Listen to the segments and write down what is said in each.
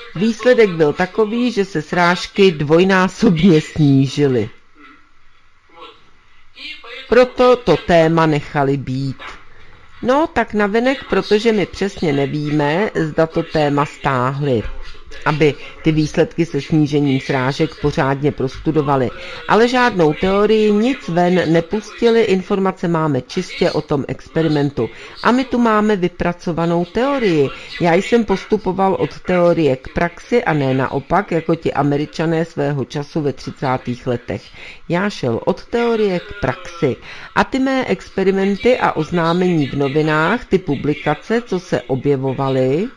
Výsledek byl takový, že se srážky dvojnásobně snížily. Proto to téma nechali být. No, tak navenek, protože my přesně nevíme, zda to téma stáhli, aby ty výsledky se snížením srážek pořádně prostudovali. Ale žádnou teorii, nic ven nepustili, informace máme čistě o tom experimentu. A my tu máme vypracovanou teorii. Já jsem postupoval od teorie k praxi a ne naopak, jako ti Američané svého času ve 30. letech. Já šel od teorie k praxi. A ty mé experimenty a oznámení v novinách, ty publikace, co se objevovaly,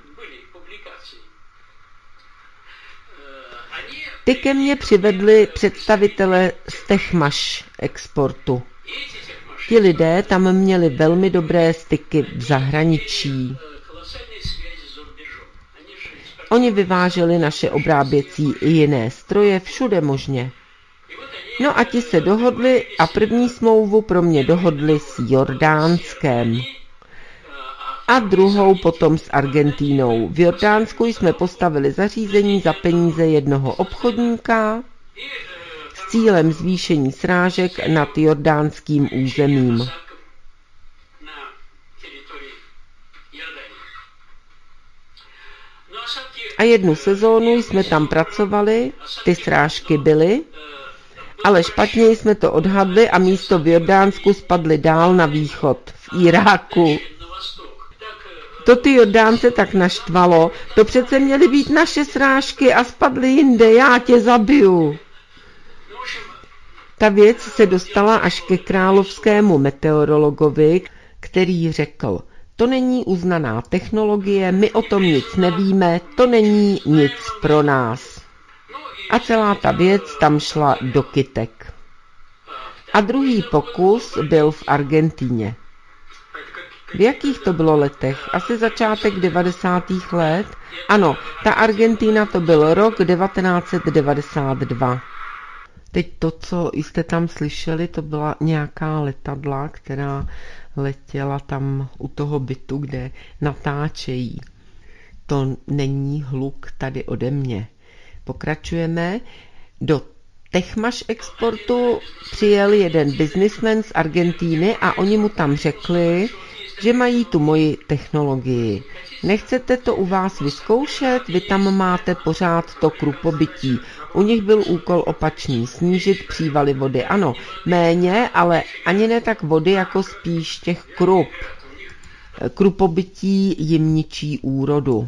ty ke mně přivedli představitele z Techmash exportu. Ti lidé tam měli velmi dobré styky v zahraničí. Oni vyváželi naše obráběcí i jiné stroje všude možně. No a ti se dohodli a první smlouvu pro mě dohodli s Jordánskem. A druhou potom s Argentínou. V Jordánsku jsme postavili zařízení za peníze jednoho obchodníka s cílem zvýšení srážek nad jordánským územím. A jednu sezónu jsme tam pracovali, ty srážky byly, ale špatně jsme to odhadli a místo v Jordánsku spadly dál na východ, v Iráku. To ty Jordánce tak naštvalo, to přece měly být naše srážky a spadly jinde, já tě zabiju. Ta věc se dostala až ke královskému meteorologovi, který řekl, to není uznaná technologie, my o tom nic nevíme, to není nic pro nás. A celá ta věc tam šla do kytek. A druhý pokus byl v Argentíně. V jakých to bylo letech? Asi začátek 90. let? Ano, ta Argentína to byl rok 1992. Teď to, co jste tam slyšeli, to byla nějaká letadla, která letěla tam u toho bytu, kde natáčejí. To není hluk tady ode mě. Pokračujeme. Do Techmash exportu přijel jeden biznismen z Argentíny a oni mu tam řekli, že mají tu moji technologii. Nechcete to u vás vyzkoušet? Vy tam máte pořád to krupobytí. U nich byl úkol opačný, snížit přívaly vody. Ano, méně, ale ani ne tak vody, jako spíš těch krup. Krupobytí jim ničí úrodu.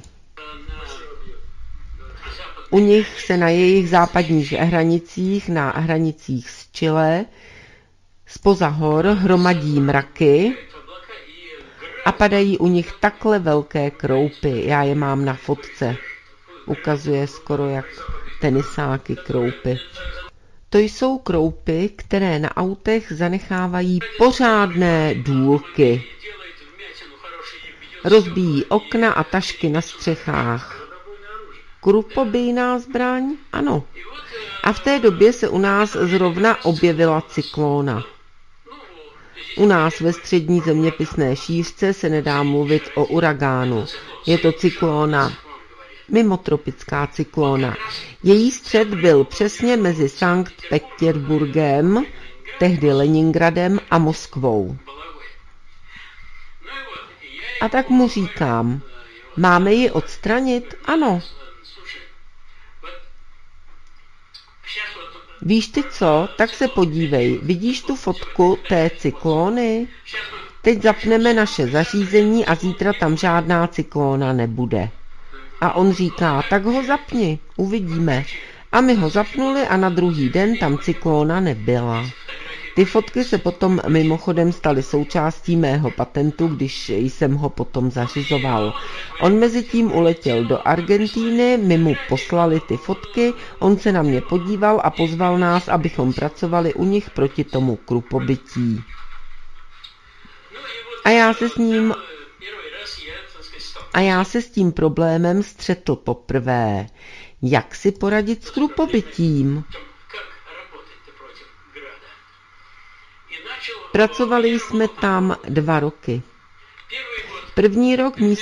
U nich se na jejich západních hranicích, na hranicích s Chile, zpoza hor hromadí mraky a padají u nich takhle velké kroupy. Já je mám na fotce. Ukazuje skoro jak tenisáky kroupy. To jsou kroupy, které na autech zanechávají pořádné důlky. Rozbíjí okna a tašky na střechách. Krupobijná zbraň? Ano. A v té době se u nás zrovna objevila cyklóna. U nás ve střední zeměpisné šířce se nedá mluvit o uragánu. Je to cyklóna, mimotropická cyklóna. Její střed byl přesně mezi Sankt Petěrburgem, tehdy Leningradem a Moskvou. A tak mu říkám, máme ji odstranit? Ano. Víš ty co? Tak se podívej. Vidíš tu fotku té cyklóny? Teď zapneme naše zařízení a zítra tam žádná cyklóna nebude. A on říká, tak ho zapni, uvidíme. A my ho zapnuli a na druhý den tam cyklóna nebyla. Ty fotky se potom mimochodem staly součástí mého patentu, když jsem ho potom zařizoval. On mezi tím uletěl do Argentíny, my mu poslali ty fotky, on se na mě podíval a pozval nás, abychom pracovali u nich proti tomu krupobytí. A já se s tím problémem střetl poprvé. Jak si poradit s krupobytím? Pracovali jsme tam 2 roky. První rok místo